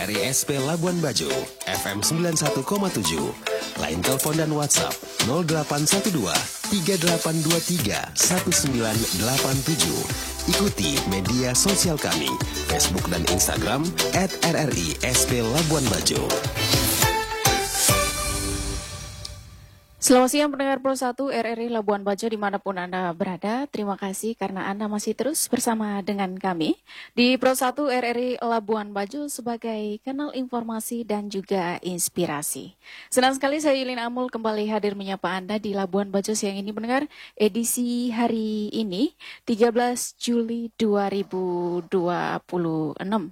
RRI SP Labuan Bajo, FM 91,7. Line telepon dan WhatsApp 0812 3823 1987. Ikuti media sosial kami, Facebook dan Instagram @RRI SP Labuan Bajo. Selamat siang pendengar Pro 1 RRI Labuan Bajo dimanapun Anda berada. Terima kasih karena Anda masih terus bersama dengan kami di Pro 1 RRI Labuan Bajo sebagai kanal informasi dan juga inspirasi. Senang sekali saya Yulin Amul kembali hadir menyapa Anda di Labuan Bajo siang ini pendengar edisi hari ini 13 Juli 2026.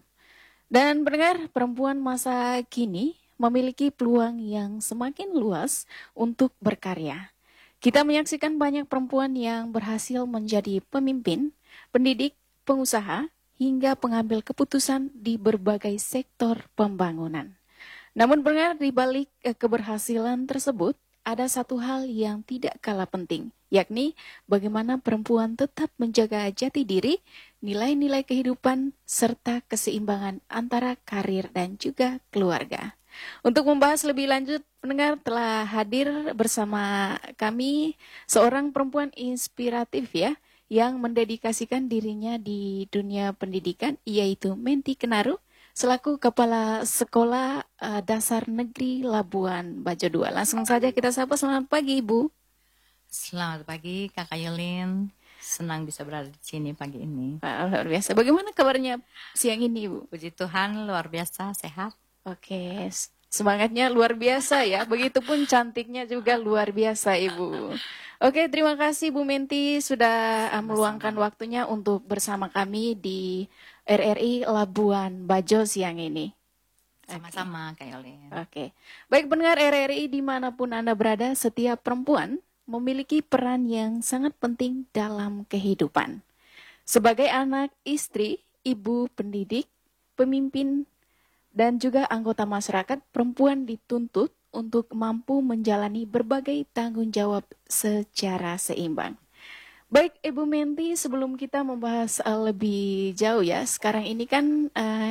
Dan pendengar, perempuan masa kini memiliki peluang yang semakin luas untuk berkarya. Kita menyaksikan banyak perempuan yang berhasil menjadi pemimpin, pendidik, pengusaha, hingga pengambil keputusan di berbagai sektor pembangunan. Namun pendengar, di balik keberhasilan tersebut, ada satu hal yang tidak kalah penting, yakni bagaimana perempuan tetap menjaga jati diri, nilai-nilai kehidupan, serta keseimbangan antara karir dan juga keluarga. Untuk membahas lebih lanjut, pendengar telah hadir bersama kami seorang perempuan inspiratif ya, yang mendedikasikan dirinya di dunia pendidikan, yaitu Menti Kenaru, selaku Kepala Sekolah Dasar Negeri Labuan Bajo 2. Langsung saja kita sapa, selamat pagi Ibu. Selamat pagi Kakak Yulin, senang bisa berada di sini pagi ini. Luar biasa, bagaimana kabarnya siang ini Ibu? Puji Tuhan luar biasa, sehat. Oke, semangatnya luar biasa ya, begitupun cantiknya juga luar biasa Ibu. Oke, terima kasih Bu Menti sudah meluangkan waktunya untuk bersama kami di RRI Labuan Bajo siang ini. Sama-sama Kak Yolin. Oke, baik pendengar RRI dimanapun Anda berada, setiap perempuan memiliki peran yang sangat penting dalam kehidupan. Sebagai anak, istri, ibu, pendidik, pemimpin, dan juga anggota masyarakat, perempuan dituntut untuk mampu menjalani berbagai tanggung jawab secara seimbang. Baik Ibu Menti, sebelum kita membahas lebih jauh ya, sekarang ini kan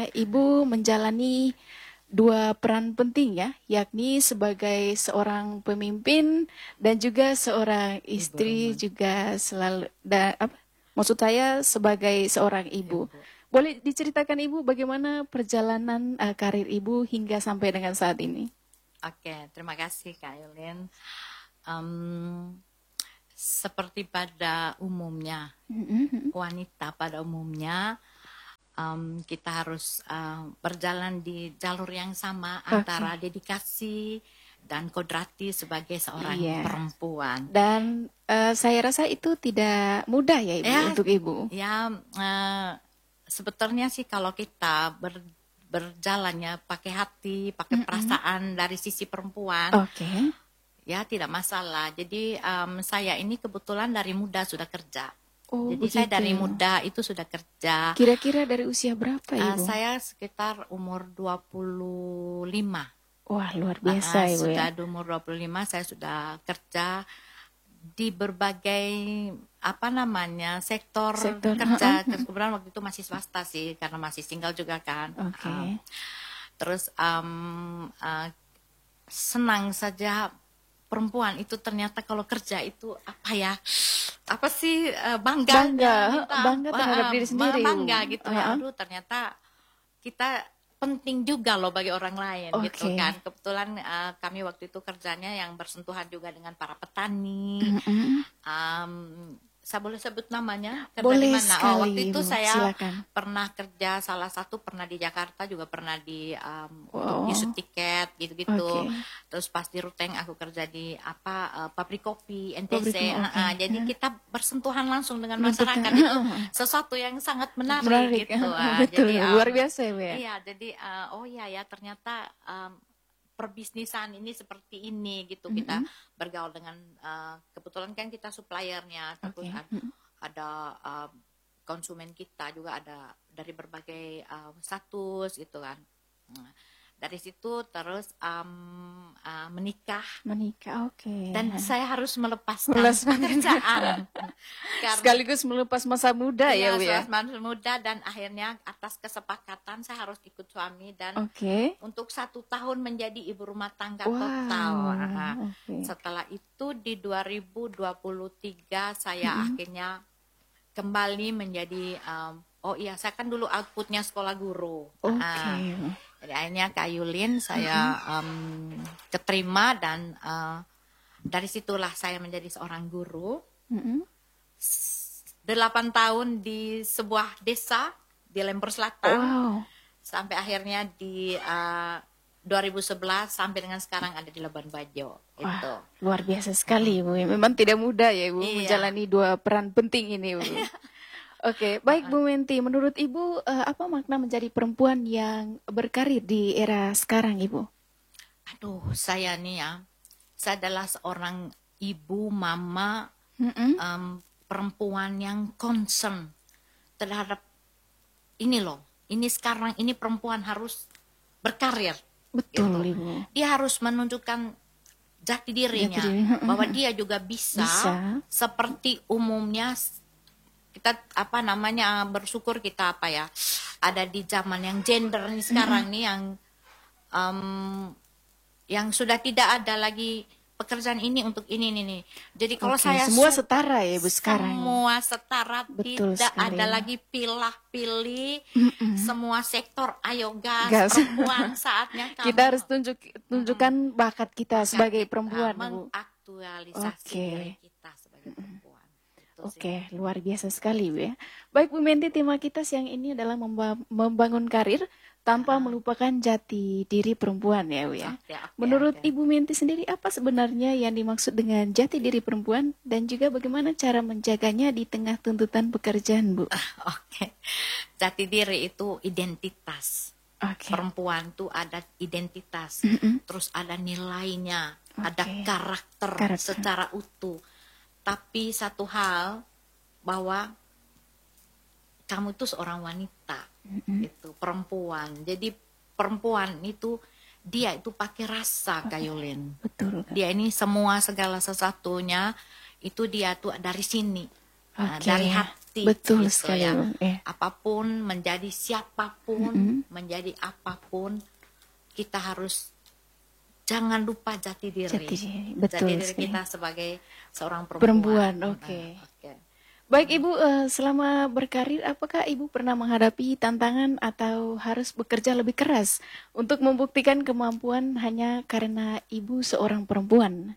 Ibu menjalani dua peran penting ya, yakni sebagai seorang pemimpin dan juga seorang istri, juga selalu maksud saya sebagai seorang ibu. Boleh diceritakan Ibu bagaimana perjalanan karir Ibu hingga sampai dengan saat ini? Oke, terima kasih Kak Yolin. Seperti pada umumnya, wanita pada umumnya, kita harus berjalan di jalur yang sama antara dedikasi dan kodrati sebagai seorang perempuan. Dan saya rasa itu tidak mudah ya Ibu untuk Ibu. Ya, sebetulnya sih kalau kita berjalannya pakai hati, pakai perasaan dari sisi perempuan, ya tidak masalah. Jadi saya ini kebetulan dari muda sudah kerja. Jadi begitu. Saya dari muda itu sudah kerja. Kira-kira dari usia berapa Ibu? Saya sekitar umur 25. Wah, luar biasa Ibu sudah di umur 25 saya sudah kerja di berbagai sektor kerja. Kebetulan waktu itu masih swasta sih karena masih single juga kan. Terus senang saja perempuan itu ternyata kalau kerja itu bangga terhadap diri sendiri. Bangga gitu. Aduh, ternyata kita penting juga loh bagi orang lain gitu kan. Kebetulan kami waktu itu kerjanya yang bersentuhan juga dengan para petani. Saya boleh sebut namanya? Boleh mana? Sekali, waktu itu saya silakan. Pernah kerja, salah satu pernah di Jakarta, juga pernah di Yusuf Tiket gitu-gitu. Terus pas di Ruteng aku kerja di pabrik kopi NTC. Jadi kita bersentuhan langsung dengan masyarakat itu sesuatu yang sangat menarik gitu. Betul, jadi luar biasa ya. Iya, jadi ternyata perbisnisan ini seperti ini gitu. Kita bergaul dengan kebetulan kan kita suppliernya, terus ada konsumen kita juga ada dari berbagai status gitu kan. Dari situ terus menikah. Oke. Dan saya harus melepaskan pekerjaan. Sekaligus melepas masa muda ya, Bu ya. Masa muda, dan akhirnya atas kesepakatan saya harus ikut suami, dan untuk 1 tahun menjadi ibu rumah tangga total. Setelah itu di 2023 saya akhirnya kembali menjadi saya kan dulu outputnya sekolah guru. Jadi akhirnya Kak Yulin saya keterima, dan dari situlah saya menjadi seorang guru. 8 tahun di sebuah desa di Lemper Selatan. Sampai akhirnya di 2011 sampai dengan sekarang ada di Labuan Bajo. Itu. Luar biasa sekali, Bu. Memang tidak mudah ya, Bu, menjalani 2 peran penting ini, Bu. Oke, baik Bu Menti, menurut Ibu apa makna menjadi perempuan yang berkarir di era sekarang, Ibu? Aduh, saya nih ya, saya adalah seorang ibu, mama, perempuan yang concern terhadap ini loh. Ini sekarang, ini perempuan harus berkarir. Betul, gitu. Ibu. Dia harus menunjukkan jati dirinya, bahwa dia juga bisa seperti umumnya. Kita bersyukur kita ada di zaman yang gender nih sekarang nih, yang sudah tidak ada lagi pekerjaan ini untuk ini nih. Jadi kalau saya semua setara ya, Bu, sekarang. Semua setara, betul tidak sekali. ada lagi pilah-pilih. Semua sektor, ayo gas. Perempuan saatnya kamu. Kita harus tunjukkan bakat kita sebagai perempuan, Bu. Mengaktualisasi diri kita sebagai perempuan. Oke, luar biasa sekali, Bu ya. Baik Bu Menti, tema kita siang ini adalah membangun karir tanpa melupakan jati diri perempuan ya, Bu ya. Menurut Ibu Menti sendiri, apa sebenarnya yang dimaksud dengan jati diri perempuan, dan juga bagaimana cara menjaganya di tengah tuntutan pekerjaan, Bu? Jati diri itu identitas. Perempuan tuh ada identitas, terus ada nilainya, ada karakter secara utuh. Tapi satu hal, bahwa kamu itu seorang wanita, itu perempuan. Jadi perempuan itu, dia itu pakai rasa, Kak Yulin. Betul. Dia ini semua segala sesuatunya itu dia tuh dari sini, dari hati. Betul gitu sekali. Ya. Apapun, menjadi siapapun, menjadi apapun, kita harus jangan lupa jati diri. Betul jati diri sekali. kita sebagai seorang perempuan. Oke. Baik Ibu, selama berkarir apakah Ibu pernah menghadapi tantangan atau harus bekerja lebih keras untuk membuktikan kemampuan hanya karena Ibu seorang perempuan?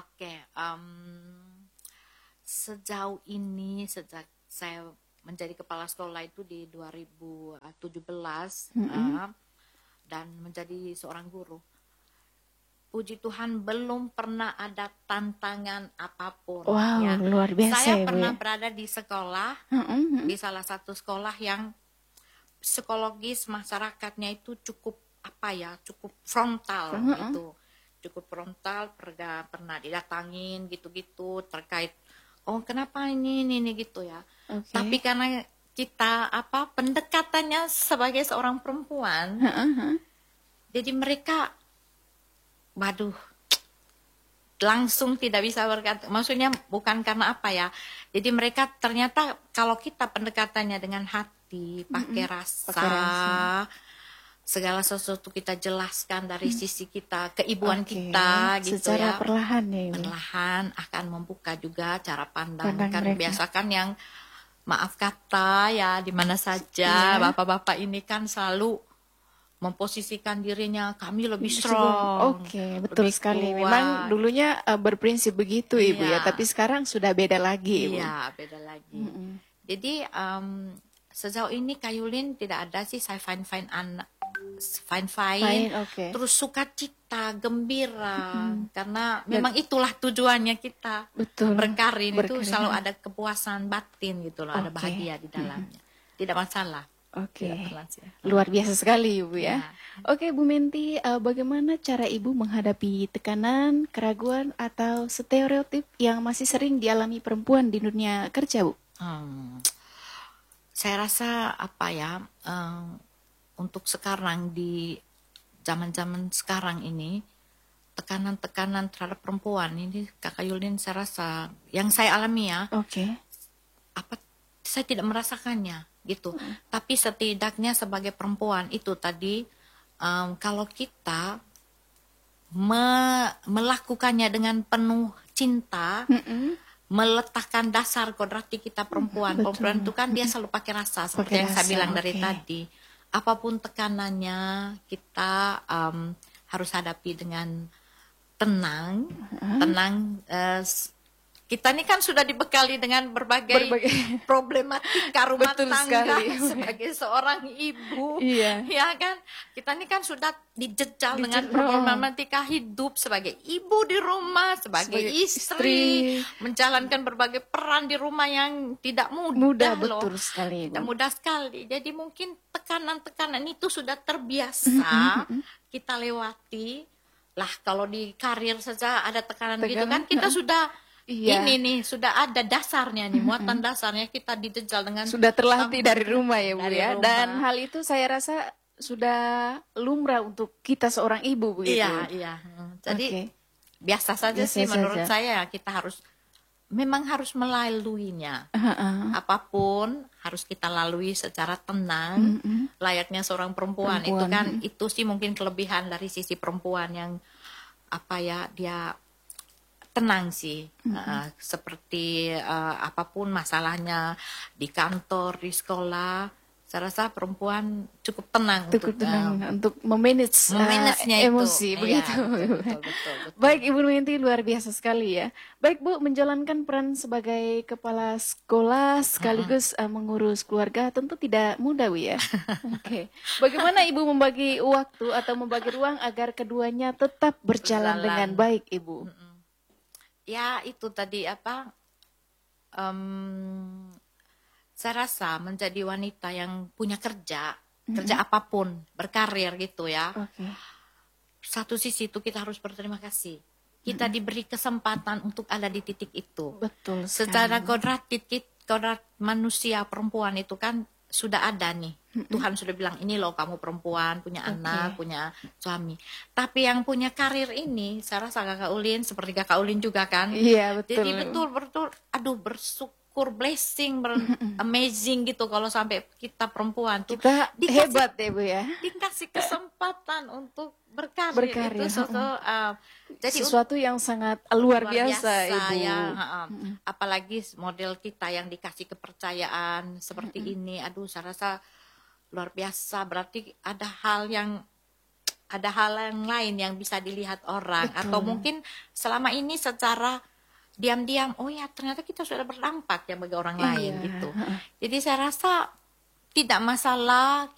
Sejauh ini, sejak saya menjadi kepala sekolah itu di 2017 dan menjadi seorang guru, puji Tuhan belum pernah ada tantangan apapun. Wow, luar biasa. Saya pernah berada di sekolah, di salah satu sekolah yang psikologis masyarakatnya itu cukup cukup frontal gitu. Cukup frontal, pernah didatangin gitu-gitu terkait kenapa ini gitu ya. Tapi karena kita pendekatannya sebagai seorang perempuan, jadi mereka langsung tidak bisa berkata, maksudnya bukan karena jadi mereka ternyata kalau kita pendekatannya dengan hati, pakai rasa, segala sesuatu kita jelaskan dari sisi kita, keibuan kita gitu secara perlahan ya. Perlahan akan membuka juga cara pandang kan mereka. Biasakan yang maaf kata ya di mana saja bapak-bapak ini kan selalu memposisikan dirinya kami lebih strong. Betul sekali. Kuat. Memang dulunya berprinsip begitu Ibu ya, tapi sekarang sudah beda lagi Ibu. Iya, beda lagi. Jadi sejauh ini Kak Yulin tidak ada sih saya fine terus sukacita, gembira karena memang itulah tujuannya kita. Berkarir itu selalu ada kepuasan batin gitu loh, ada bahagia di dalamnya. Tidak masalah. Luar biasa sekali Ibu ya. Oke Bu Menti, bagaimana cara Ibu menghadapi tekanan, keraguan atau stereotip yang masih sering dialami perempuan di dunia kerja Bu? Saya rasa untuk sekarang di zaman-zaman sekarang ini tekanan-tekanan terhadap perempuan ini, Kakak Yulin, saya rasa yang saya alami ya, saya tidak merasakannya gitu. Tapi setidaknya sebagai perempuan itu tadi, kalau kita melakukannya dengan penuh cinta, meletakkan dasar kodrati kita perempuan. Perempuan itu kan dia selalu pakai rasa, seperti yang saya bilang dari tadi. Apapun tekanannya kita harus hadapi dengan tenang. Kita ini kan sudah dibekali dengan berbagai problematika rumah tangga sebagai seorang ibu, ya kan? Kita ini kan sudah dijejal dengan problematika hidup sebagai ibu di rumah, sebagai istri, menjalankan berbagai peran di rumah yang tidak mudah loh. Betul sekali. Tidak mudah sekali. Jadi mungkin tekanan-tekanan itu sudah terbiasa kita lewati. Lah kalau di karir saja ada tekanan gitu kan, kita sudah ini nih sudah ada dasarnya nih, muatan dasarnya kita dijejal dengan sudah terlatih dari rumah ya Bu ya. Dan hal itu saya rasa sudah lumrah untuk kita seorang ibu begitu. Iya. Jadi biasa saja sih menurut saya, kita memang harus melaluinya. Apapun harus kita lalui secara tenang, layaknya seorang perempuan. Itu kan itu sih mungkin kelebihan dari sisi perempuan yang dia tenang sih, seperti apapun masalahnya di kantor, di sekolah, saya rasa perempuan cukup tenang untuk memanage emosi begitu. Betul. Baik Ibu Nuyanti, luar biasa sekali ya. Baik Bu, menjalankan peran sebagai kepala sekolah sekaligus mengurus keluarga tentu tidak mudah Bu ya. Bagaimana Ibu membagi waktu atau membagi ruang agar keduanya tetap berjalan dengan baik Ibu? Ya itu tadi saya rasa menjadi wanita yang punya kerja apapun, berkarir gitu ya. Satu sisi itu kita harus berterima kasih. Kita diberi kesempatan untuk ada di titik itu. Betul. Secara kodrat manusia perempuan itu kan sudah ada nih. Tuhan sudah bilang ini loh kamu perempuan, punya anak, punya suami. Tapi yang punya karir ini, saya rasa Kakak Ulin, seperti Kakak Ulin juga kan. Iya betul. Jadi betul-betul, bersyukur, blessing, amazing gitu kalau sampai kita perempuan tuh kita hebat ya Bu ya. Dikasih kesempatan untuk berkarir. Itu jadi sesuatu yang sangat luar biasa Ibu. Ya, apalagi model kita yang dikasih kepercayaan seperti ini. Aduh, saya rasa luar biasa. Berarti ada hal yang lain yang bisa dilihat orang. Atau mungkin selama ini secara diam-diam, oh ya ternyata kita sudah berdampak ya bagi orang lain gitu. Jadi saya rasa tidak masalah